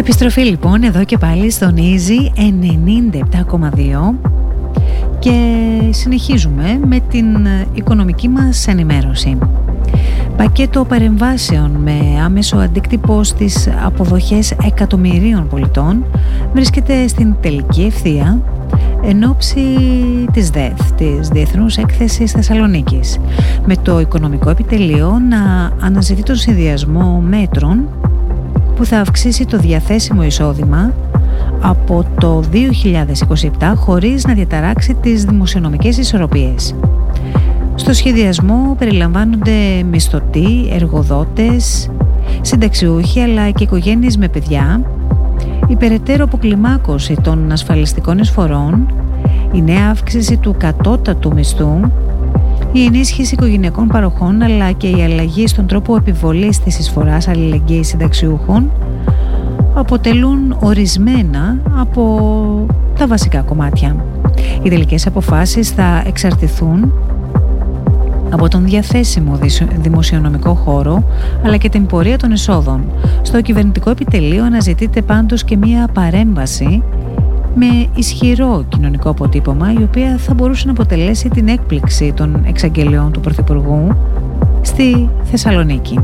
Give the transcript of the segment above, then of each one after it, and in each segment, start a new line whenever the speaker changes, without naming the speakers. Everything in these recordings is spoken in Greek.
Επιστροφή λοιπόν εδώ και πάλι στον Easy 97,2 και συνεχίζουμε με την οικονομική μας ενημέρωση. Πακέτο παρεμβάσεων με άμεσο αντίκτυπο στις αποδοχές εκατομμυρίων πολιτών βρίσκεται στην τελική ευθεία εν ώψη της ΔΕΘ, της Διεθνούς Έκθεσης Θεσσαλονίκης, με το Οικονομικό Επιτελείο να αναζητεί τον συνδυασμό μέτρων που θα αυξήσει το διαθέσιμο εισόδημα από το 2027 χωρίς να διαταράξει τις δημοσιονομικές ισορροπίες. Στο σχεδιασμό περιλαμβάνονται μισθωτοί, εργοδότες, συνταξιούχοι αλλά και οικογένειες με παιδιά, η περαιτέρω αποκλιμάκωση των ασφαλιστικών εισφορών, η νέα αύξηση του κατώτατου μισθού, η ενίσχυση οικογενειακών παροχών αλλά και η αλλαγή στον τρόπο επιβολής της εισφοράς αλληλεγγύης συνταξιούχων αποτελούν ορισμένα από τα βασικά κομμάτια. Οι τελικές αποφάσεις θα εξαρτηθούν από τον διαθέσιμο δημοσιονομικό χώρο αλλά και την πορεία των εσόδων. Στο κυβερνητικό επιτελείο αναζητείται πάντως και μία παρέμβαση με ισχυρό κοινωνικό αποτύπωμα, η οποία θα μπορούσε να αποτελέσει την έκπληξη των εξαγγελιών του Πρωθυπουργού στη Θεσσαλονίκη.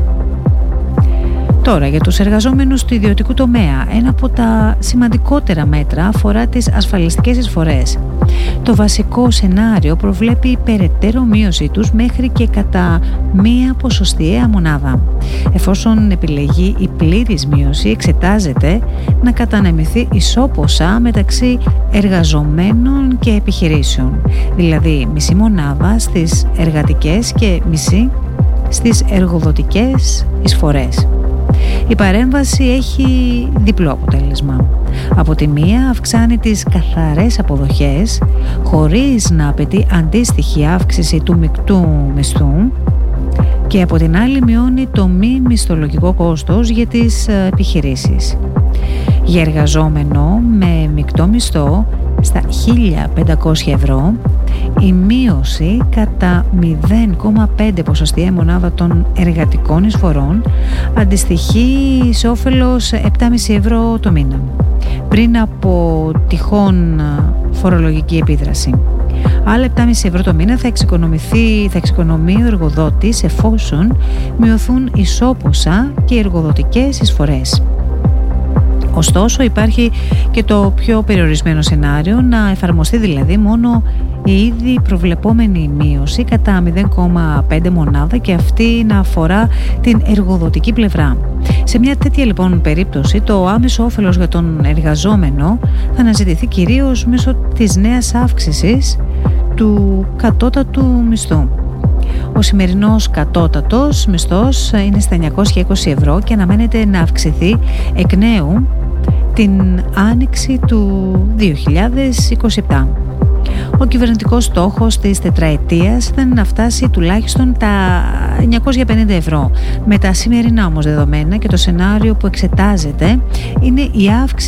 Τώρα, για τους εργαζόμενους του ιδιωτικού τομέα, ένα από τα σημαντικότερα μέτρα αφορά τις ασφαλιστικές εισφορές. Το βασικό σενάριο προβλέπει περαιτέρω μείωσή τους μέχρι και κατά μία ποσοστιαία μονάδα. Εφόσον επιλεγεί η πλήρης μείωση, εξετάζεται να κατανεμηθεί ισόποσα μεταξύ εργαζομένων και επιχειρήσεων, δηλαδή μισή μονάδα στις εργατικές και μισή στις εργοδοτικές εισφορές. Η παρέμβαση έχει διπλό αποτέλεσμα. Από τη μία αυξάνει τις καθαρές αποδοχές χωρίς να απαιτεί αντίστοιχη αύξηση του μεικτού μισθού και από την άλλη μειώνει το μη μισθολογικό κόστος για τις επιχειρήσεις. Για εργαζόμενο με μεικτό μισθό στα 1.500 ευρώ, η μείωση κατά 0,5 ποσοστιαία μονάδα των εργατικών εισφορών αντιστοιχεί σε όφελος 7,5 ευρώ το μήνα, πριν από τυχόν φορολογική επίδραση. Άλλα 7,5 ευρώ το μήνα θα εξοικονομεί ο εργοδότης εφόσον μειωθούν ισόποσα και οι εργοδοτικές εισφορές. Ωστόσο, υπάρχει και το πιο περιορισμένο σενάριο, να εφαρμοστεί δηλαδή μόνο η ήδη προβλεπόμενη μείωση κατά 0,5 μονάδα και αυτή να αφορά την εργοδοτική πλευρά. Σε μια τέτοια λοιπόν περίπτωση, το άμεσο όφελος για τον εργαζόμενο θα αναζητηθεί κυρίως μέσω της νέας αύξησης του κατώτατου μισθού. Ο σημερινός κατώτατος μισθός είναι στα 920 ευρώ και αναμένεται να αυξηθεί εκ νέου την άνοιξη του 2027. Ο κυβερνητικός στόχος της τετραετίας ήταν να φτάσει τουλάχιστον τα 950 ευρώ. Με τα σημερινά όμως δεδομένα και το σενάριο που εξετάζεται είναι η αύξηση